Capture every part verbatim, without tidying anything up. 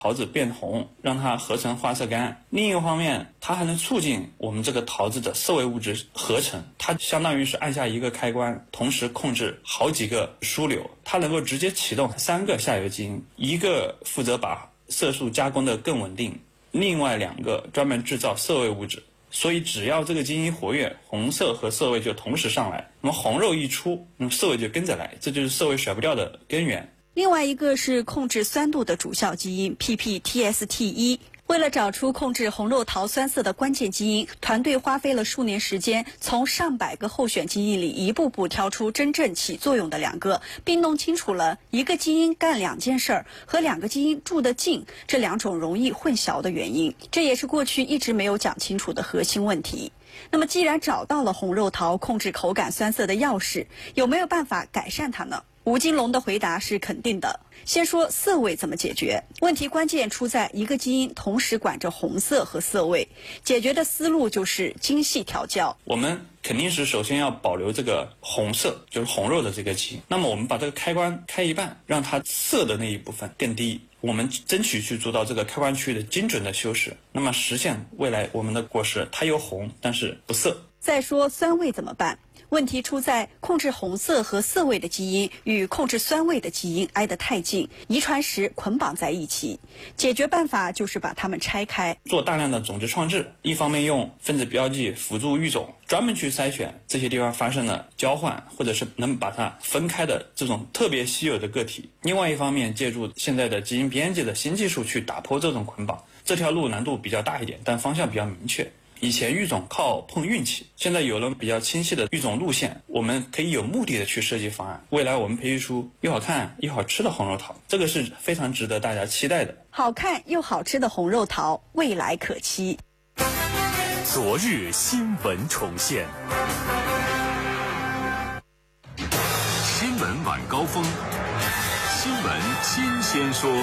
桃子变红，让它合成花色苷。另一个方面，它还能促进我们这个桃子的色味物质合成。它相当于是按下一个开关，同时控制好几个枢纽，它能够直接启动三个下游基因，一个负责把色素加工的更稳定，另外两个专门制造色味物质。所以只要这个基因活跃，红色和色味就同时上来。那么红肉一出，那么色味就跟着来，这就是色味甩不掉的根源。 另外一个是控制酸度的主效基因 P P T S T 一。为了找出控制红肉桃酸色的关键基因，团队花费了数年时间，从上百个候选基因里一步步挑出真正起作用的两个，并弄清楚了一个基因干两件事儿和两个基因住得近这两种容易混淆的原因。这也是过去一直没有讲清楚的核心问题。那么既然找到了红肉桃控制口感酸涩的钥匙，有没有办法改善它呢？吴金龙的回答是肯定的。先说色味怎么解决，问题关键出在一个基因同时管着红色和色味，解决的思路就是精细调教。 我们肯定是首先要保留这个红色，就是红肉的这个基因。那么我们把这个开关开一半，让它色的那一部分更低，我们争取去做到这个开关区域的精准的修饰，那么实现未来我们的果实它有红但是不涩。 再说酸味怎么办？问题出在控制红色和色味的基因与控制酸味的基因挨得太近，遗传时捆绑在一起。解决办法就是把它们拆开， 做大量的种子创制，一方面用分子标记辅助育种，专门去筛选这些地方发生了交换或者是能把它分开的这种特别稀有的个体，另外一方面借助现在的基因编辑的新技术去打破这种捆绑。这条路难度比较大一点，但方向比较明确。以前育种靠碰运气，现在有了比较清晰的育种路线，我们可以有目的的去设计方案。未来我们培育出又好看又好吃的红肉桃，这个是非常值得大家期待的。 好看又好吃的红肉桃，未来可期。 昨日新闻重现，新闻晚高峰，新闻新鲜说。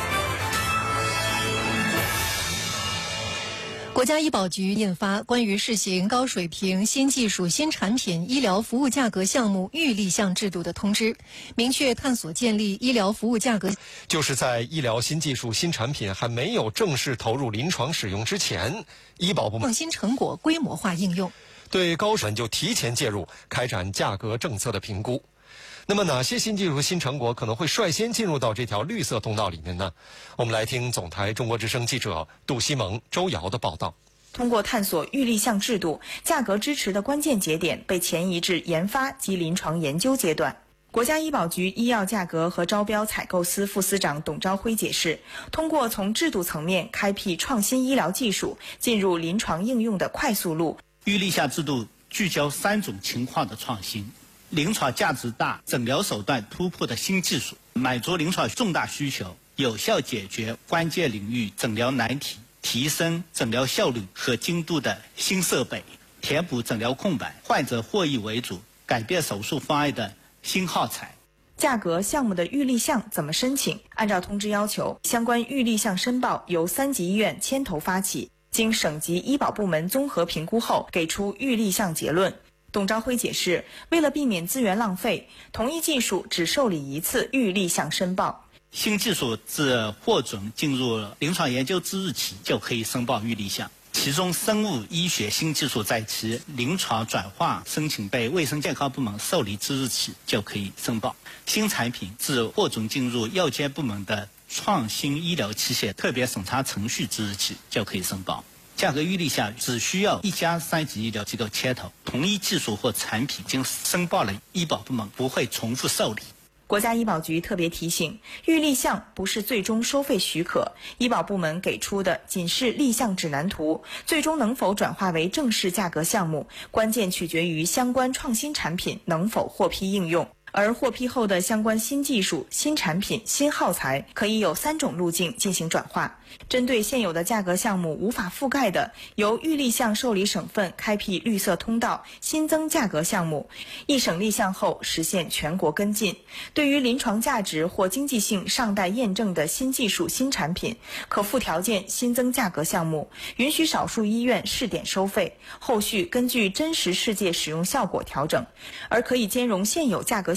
国家医保局印发关于试行高水平新技术新产品医疗服务价格项目预立项制度的通知，明确探索建立医疗服务价格， 就是在医疗新技术新产品还没有正式投入临床使用之前，医保部门创新成果规模化应用， 对高水平就提前介入，开展价格政策的评估。那么哪些新技术新成果可能会率先进入到这条绿色通道里面呢？我们来听总台中国之声记者杜西蒙、周瑶的报道。 通过探索预立项制度，价格支持的关键节点被前移至研发及临床研究阶段。国家医保局医药价格和招标采购司副司长董朝辉解释，通过从制度层面开辟创新医疗技术进入临床应用的快速路。 预立项制度聚焦三种情况的创新：临床价值大、诊疗手段突破的新技术，满足临床重大需求，有效解决关键领域诊疗难题，提升诊疗效率和精度的新设备，填补诊疗空白，患者获益为主，改变手术方案的新耗材。 价格项目的预立项怎么申请？按照通知要求，相关预立项申报由三级医院牵头发起，经省级医保部门综合评估后，给出预立项结论。董朝辉解释，为了避免资源浪费，同一技术只受理一次预立项申报。 新技术自获准进入临床研究之日起就可以申报预立项，其中生物医学新技术在其临床转化申请被卫生健康部门受理之日起就可以申报。新产品自获准进入药监部门的创新医疗器械特别审查程序之日起就可以申报。价格预立项只需要一家三级医疗机构牵头，同一技术或产品经申报了医保部门不会重复受理。 国家医保局特别提醒，预立项不是最终收费许可，医保部门给出的仅是立项指南图，最终能否转化为正式价格项目，关键取决于相关创新产品能否获批应用。而获批后的相关新技术、新产品、新耗材可以有三种路径进行转化。针对现有的价格项目无法覆盖的，由预立项受理省份开辟绿色通道，新增价格项目，一省立项后实现全国跟进。对于临床价值或经济性尚待验证的新技术、新产品，可附条件新增价格项目，允许少数医院试点收费，后续根据真实世界使用效果调整。而可以兼容现有价格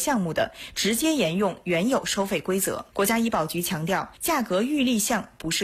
项目的，直接沿用原有收费规则。国家医保局强调，价格预立项不是